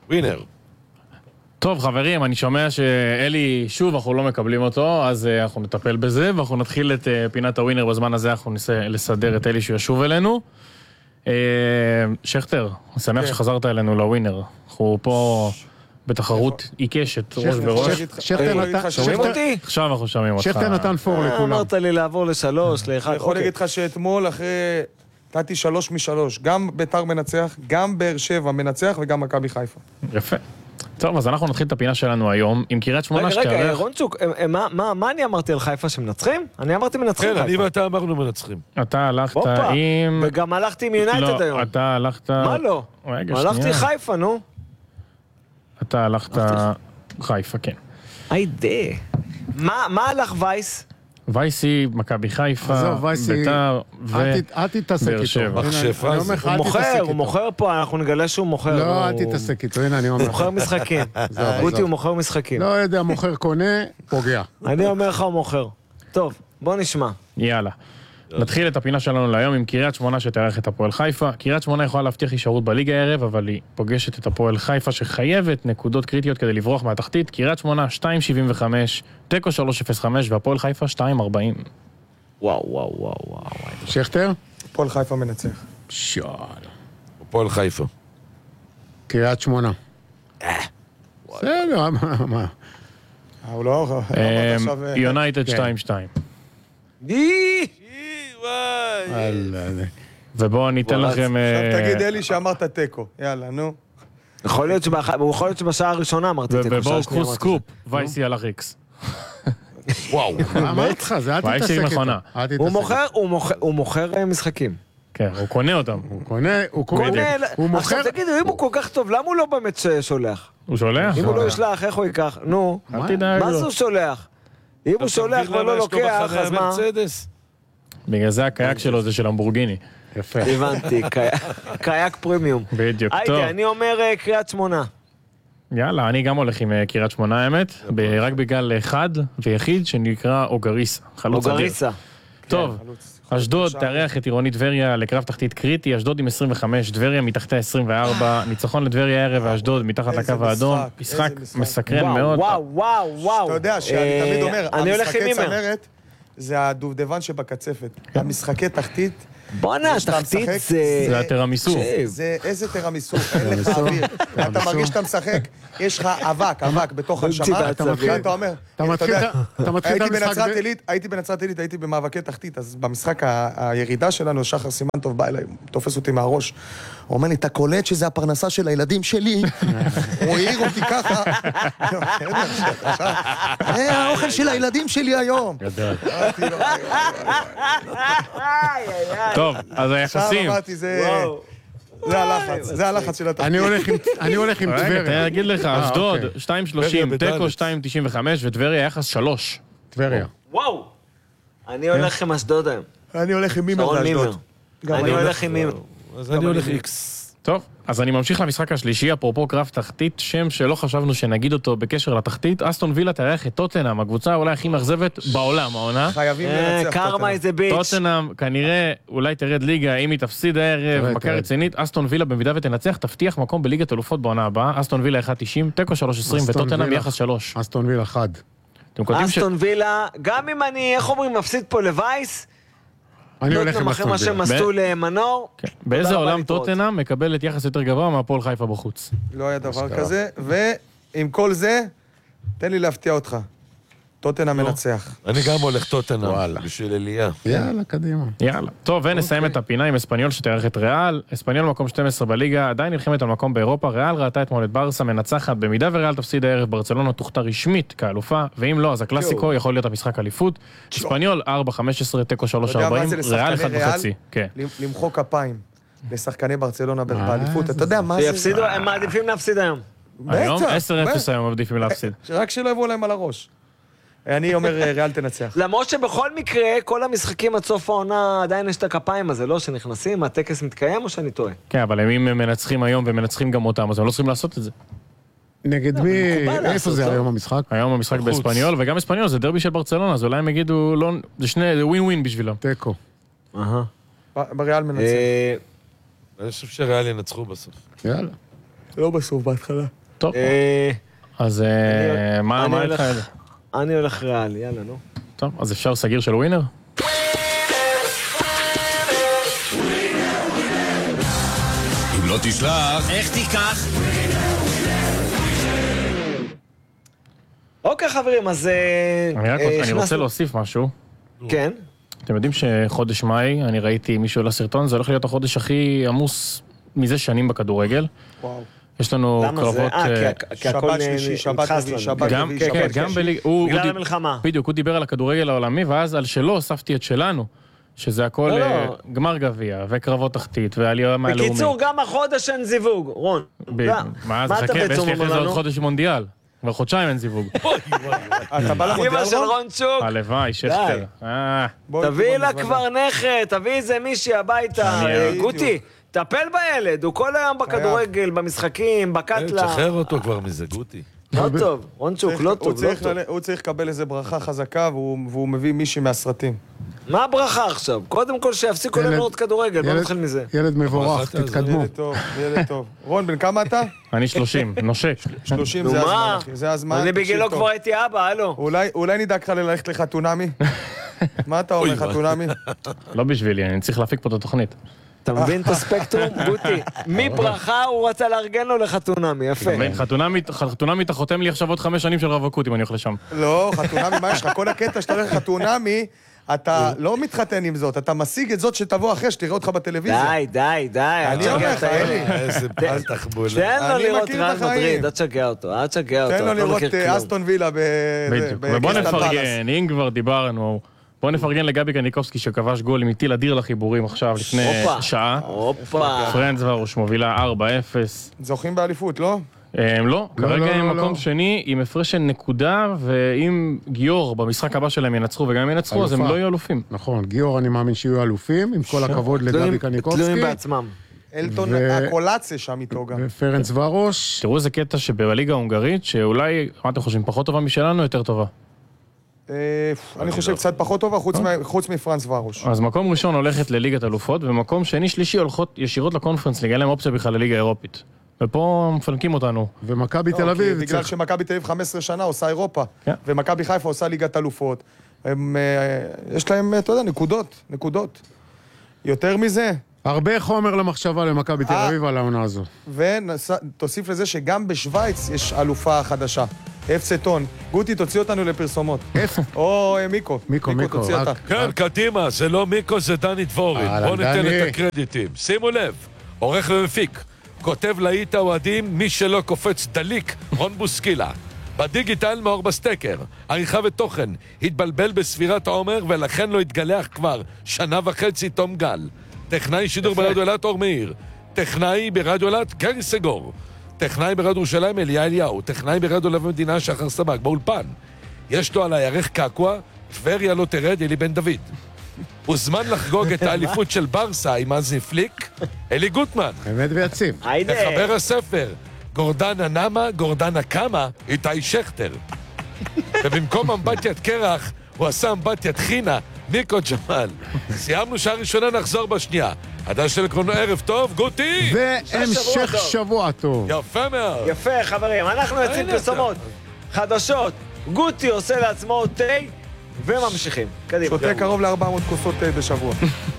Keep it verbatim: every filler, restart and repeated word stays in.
ווינר. טוב, חברים, אני שומע שאלי, שוב, אנחנו לא מקבלים אותו, אז אנחנו נטפל בזה, ואנחנו נתחיל את פינת הווינר בזמן הזה, אנחנו ניסה לסדר את אלי שישוב אלינו. שכתר, אני שמח שחזרת אלינו לווינר. אנחנו פה בתחרות עיקשת, ראש בראש. שכתר, שומעים אותי? עכשיו אנחנו שומעים אותך. שכתר נתן פור לכולם. אמרת לי לעבור לשלוש, לאחד. אני יכול להגיד לך שאתמול אחרי... נתתי שלוש משלוש, גם ביתר מנצח, גם באר שבע מנצח וגם מכבי חיפה. יפה. טוב, אז אנחנו נתחיל את הפינה שלנו היום עם קריית שמונה שתארח. רגע, רגע, רונצ'וק, מה אני אמרתי על חיפה שמנצחים? אני אמרתי מנצחים כן, חיפה. אני ואתה אמרנו מנצחים. אתה הלכת עם... וגם הלכתי עם יונייטד היום. לא, אתה הלכת... מה לא? הלכתי חיפה, נו. אתה הלכת חיפה, כן. היידה. מה הלך וייס? וייסי, מכבי חיפה, עזוב, וייסי, ביתר אל תתעסק באר איתו. שבע. מכשפה, אני אומר לך, הוא אל מוכר, תתעסק הוא איתו. מוכר פה, אנחנו נגלה שהוא מוכר. לא, הוא- אל תתעסק איתו, הנה אני אומר לך. מוכר משחקים. בוטי הוא מוכר משחקים. לא יודע, מוכר קונה, פוגע. אני אומר לך הוא מוכר. טוב, בוא נשמע. יאללה. נתחיל את הפינה שלנו להיום עם קריית שמונה שתארח את הפועל חיפה. קריית שמונה יכולה להבטיח הישארות בליגה הערב, אבל היא פוגשת את הפועל חיפה שחייבת נקודות קריטיות כדי לברוח מהתחתית. קריית שמונה שתיים שבעים וחמש, תיקו שלוש אפס חמש והפועל חיפה שתיים ארבעים. וואו, וואו, וואו, וואו. שכתר? הפועל חיפה מנצח. שאל. הפועל חיפה. קריית שמונה. בסדר, מה, מה? הוא לא... יונייטד שתיים שתיים. ובואו ניתן לכם... עכשיו תגיד אלי שאמרת טקו. יאללה, נו. יכול להיות שבאח- יכול להיות שבשעה הראשונה אמרתי את זה. ובואו בשעה קחו השנייה אמרתי סקופ, וייסי הלך איקס. וואו. אמרתי לך, זה אל וייסי תתעסק איתו. מכונה. אל תתעסק הוא איתו. מוכר, הוא מוכר, הוא מוכר אה, משחקים. כן, הוא קונה אותם. הוא קונה, הוא קונה, קונה, הוא מוכר, עכשיו תגידו, אם הוא כל כך טוב, למה הוא לא באמת ש- שולח? הוא שולח? אם הוא לא ישלח, איך הוא ייקח? נו, אל תדאג מה לו. זה הוא שולח? אם הוא שולח ולא לוקח, אז מה? בגלל זה הקייק שלו זה של המבורגיני. יפה. הבנתי, קייק פרימיום. בדיוק, טוב. היידה, אני אומר אה, קריית שמונה. יאללה, אני גם הולך עם אה, קריית שמונה האמת, ב- רק בגלל אחד ויחיד שנקרא אוגריסה. חלוץ אדיר. אוגריסה. טוב, אשדוד תארח את עירונית טבריה לקרב תחתית קריטי, אשדוד עם עשרים וחמש, טבריה מתחתיה עשרים וארבע, ניצחון לטבריה הערב ואשדוד מתחת איזה לקו האדום, משחק, משחק איזה משחק. מסקרן וואו, מאוד. וואו, וואו, וואו. אתה יודע שאני אה, תמיד אומר, אני הולך עם המשחקי מימר. צמרת זה הדובדבן שבקצפת. המשחקי תחתית, בואנה, שאתה תחתית משחק, זה... זה הטרמיסו. תקשיב. זה איזה תרמיסו, אין לך אוויר. אתה מרגיש שאתה משחק, יש לך אבק, אבק בתוך הנשמה. אתה מתחיל- אתה אומר, אתה מתחיל יודע, את- אתה מתחיל את הייתי המשחק בנצרת ב- עילית, הייתי בנצרת עילית, הייתי במאבקי תחתית, אז במשחק ה- הירידה שלנו, שחר סימנטוב בא אליי, תופס אותי מהראש. הוא אומר לי, אתה קולט שזה הפרנסה של הילדים שלי? הוא העיר אותי ככה. זה האוכל של הילדים שלי היום. גדול. אמרתי לו, טוב, אז עכשיו היחסים. אמרתי, זה זה הלחץ, זה הלחץ של התחתית. אני הולך עם- אני הולך עם רגע, תן טבריה. לי להגיד לך, אשדוד אוקיי. שתיים שלושים, טבריה תיקו בדלת. שתיים תשעים וחמש וטבריה יחס שלוש. טבריה. וואו. אני הולך עם אשדוד היום. אני הולך עם מימר שרון מימר. באשדוד. גם אני הולך עם מימר. אז אני הולך איקס. טוב, אז אני ממשיך למשחק השלישי, אפרופו קרב תחתית, שם שלא חשבנו שנגיד אותו בקשר לתחתית, אסטון וילה תארח את טוטנהאם, הקבוצה אולי הכי מאכזבת בעולם, העונה. חייבים אה, לנצח קרמה איזה ביץ'. טוטנהאם כנראה אולי תרד ליגה, אם היא תפסיד הערב, תרד, מכה תרד. רצינית, אסטון וילה במידה ותנצח, תבטיח מקום בליגת אלופות בעונה הבאה, אסטון וילה אחד תשעים, תיקו שלוש עשרים אסטון וטוטנהאם וילה. יחס שלוש. אסטון וילה חד. אתם כותבים ש... אסטון וילה, גם אם אני, איך אומרים, מפסיד פה לווייס, אני הולך טוטנהאם עם אחרי אסטון מה שהם וילה. עשו למנור. כן. באיזה רבה עולם להתראות. טוטנהאם מקבלת יחס יותר גבוה מהפועל חיפה בחוץ? לא היה דבר כזה, ועם כל זה, תן לי להפתיע אותך. טוטנהאם מנצח. אני גם הולך טוטנהאם, וואלה. בשביל אליה. יאללה, קדימה. יאללה. טוב, ונסיים את הפינה עם אספניול שתארח את ריאל. אספניול מקום שתים עשרה בליגה, עדיין נלחמת על מקום באירופה. ריאל ראתה אתמול את ברסה מנצחת. במידה וריאל תפסיד הערב, ברצלונה תוכתר רשמית כאלופה, ואם לא, אז הקלאסיקו יכול להיות המשחק אליפות. אספניול ארבע חמש עשרה, תיקו שלוש אתה יודע מה ארבעים, זה לשחקני ריאל אחד ריאל? וחצי. כן. למחוא כפיים לשחקני ברצלונה באליפות. זה אתה יודע מה זה? שיפסידו, הם מעדיפים להפסיד היום. היום בטח, עשר אפס בטח. היום עדיפים להפסיד. רק שלא יבואו להם על הראש. אני אומר, ריאל תנצח. למרות שבכל מקרה, כל המשחקים עד סוף העונה עדיין יש את הכפיים הזה, לא? שנכנסים, הטקס מתקיים או שאני טועה? כן, אבל אם הם מנצחים היום ומנצחים גם אותם, אז הם לא צריכים לעשות את זה. נגד מי, מקובל איפה לעשות, זה לא? היום המשחק? היום המשחק בחוץ. באספניול, וגם אספניול זה דרבי של ברצלונה, אז אולי הם יגידו, לא, זה שני, זה ווין ווין בשבילם. תיקו. אהה. בריאל מנצח. אה, אני חושב שריאל ינצחו בסוף. יאללה. לא בסוף, בהתחלה. טוב, אה, אז אה, מה אני מה הולך- איתך? אני הולך ריאל, יאללה, נו. טוב, אז אפשר סגיר של ווינר? אם לא תשלח, איך תיקח? אוקיי, חברים, אז... אה, אני רק אה, רוצה- אני הכנסנו- רוצה להוסיף משהו. כן. אתם יודעים שחודש מאי, אני ראיתי מישהו לסרטון, זה הולך להיות החודש הכי עמוס מזה שנים בכדורגל. וואו. יש לנו למה זה? קרבות... אה, כי אה, הכ- כי הכל שבת שלישי, שבת נדחס רביעי, לנו. שבת גם, רביעי, כן, שבת כן, גם שלישי. בליג... הוא- הוא בגלל דיב- המלחמה. בדיוק, הוא דיבר על הכדורגל העולמי, ואז על שלו הוספתי את שלנו, שזה הכל לא, לא. אה, גמר גביע, וקרבות תחתית, ועלייה מהלאומית. בקיצור, גם החודש אין זיווג, רון. ב- לא. מה, אז מה אתה חכה, ויש בעצם לי אחרי אומר זה עוד לנו? חודש מונדיאל. כבר חודשיים אין זיווג. אתה בא למונדיאל, אמא של רון? רון צ'וק, הלוואי, שכטר. אה, בוא איתי תביא לה במזוודה. כבר נכד, תביא איזה מישהי הביתה. אני- אה, בדיוק. גוטי, טפל בילד, הוא כל היום בכדורגל, במשחקים, אה, בקטלה. תשחרר אותו כבר מזה, גוטי. לא טוב, רון צ'וק, צריך- לא הוא טוב, לא צריך טוב. ל- הוא צריך לקבל איזה ברכה חזקה, והוא והוא מביא מישהי מהסרטים. מה הברכה עכשיו? קודם כל שיפסיקו ילד- לראות כדורגל, בוא ילד- נתחיל מזה. ילד מבורך, ברכה זה- תתקדמו. ילד טוב, ילד טוב. רון, בן כמה אתה? אני שלושים, נושק. שלושים נו זה הזמן, מה? אחי, זה הזמן. אני תקשיב בגילו טוב. כבר הייתי אבא, הלו. אולי אולי נדאג לך ללכת לחתונמי? מה אתה אומר, אוי, מה? חתונמי? לא בשבילי, אני צריך להפיק פה את התוכנית. אתה מבין את הספקטרום? גוטי, מברכה הוא רצה לארגן לו לחתונמי, יפה. מבין, חתונמית, חתונמית, אתה חותם לי עכשיו עוד חמש שנים של רווקות אם אני הולך לשם. לא, חתונמי, מה יש לך? כל הקטע שאתה הולך לחתונמי, אתה לא מתחתן עם זאת, אתה משיג את זאת שתבוא אחרי, שתראה אותך בטלוויזיה. די, די, די, אל אני תשגע אומר את לך, הילד. אלי. איזה פתח בולה. תן לו אני לראות מכיר את ריאל החיים. מדריד, אל תשגע אותו, אל תשגע אותו. תן לו אתה לא לראות מכיר אה, כלום. אסטון וילה ב... בדיוק. ב- ובוא בקריסטל פלאס. נפרגן, אם כבר דיברנו, בוא נפרגן לגבי קניקובסקי שכבש גול עם איטיל אדיר לחיבורים עכשיו לפני הופה. שעה. הופה. פרנדס ורוש מובילה ארבע אפס. זוכים באליפות, לא? הם לא, כרגע לא, הם לא, מקום לא. שני עם הפרש של נקודה, ואם גיור במשחק הבא שלהם ינצחו וגם אם ינצחו, אז הם אלופה. לא יהיו אלופים. נכון, גיאור אני מאמין שיהיו אלופים, עם כל הכבוד תלויים- לגבי קניקובסקי. תלויים בעצמם. אלטון, ו- הקולציה שם איתו גם. ופרנץ ורוש. תראו איזה קטע שבליגה ההונגרית, שאולי, מה אתם חושבים, פחות טובה משלנו, יותר טובה. אה, אני חושב קצת פחות טובה, חוץ מה- חוץ מפרנס ורוש. אז מקום ראשון הולכת לליגת אלופות, ומקום שני שלישי הולכות ישירות לקונפרנס ליגה, אין להם אופציה בכלל לליגה אירופית. ופה מפנקים אותנו. ומכבי תל לא, אביב. כי בגלל צריך- שמכבי תל אביב חמש עשרה שנה עושה אירופה, כן. ומכבי חיפה עושה ליגת אלופות. הם, אה, יש להם, אתה יודע, נקודות, נקודות. יותר מזה, הרבה חומר למחשבה למכבי תל אה. אביב על העונה הזו. ותוסיף לזה שגם בשוויץ יש אלופה חדשה. אפסה טון. גוטי, תוציא אותנו לפרסומות. או אה, מיקו. מיקו, מיקו, תוציא רק- אותה. כן, קדימה, זה לא מיקו, זה דני דבורין. אהלן, בואו ניתן דני. את הקרדיטים. שימו לב, עורך ומפיק, כותב להיט האוהדים, מי שלא קופץ דליק, רון בוסקילה. בדיגיטל מאור בסטקר, עריכה ותוכן, התבלבל בספירת העומר ולכן לא התגלח כבר שנה וחצי תום גל. טכנאי שידור ברדיו אילת אור מאיר, טכנאי ברדיו אילת גרי סגור, טכנאי ברדיו ירושלים אליה אליהו, טכנאי ברדיו לב המדינה שחר סבק באולפן. יש לו על הירך קעקוע, טבריה לא תרד, אלי בן דוד. הוזמן לחגוג את האליפות של ברסה עם אזי פליק, אלי גוטמן. אמת ויציב. היידה. מחבר הספר, גורדנה נמה, גורדנה קמה, איתי שכטר. ובמקום אמבטיית קרח, הוא עשה אמבטיית חינה, ניקו ג'מאל. סיימנו שעה ראשונה, נחזור בשנייה. עדה של עקרונו, ערב טוב, גוטי! והמשך טוב. שבוע טוב. יפה מאוד. יפה, חברים, אנחנו יוצאים הנה פרסומות חדשות. גוטי עושה לעצמו תה, וממשיכים. קדימה. שותה קרוב ל-ארבע מאות כוסות תה בשבוע.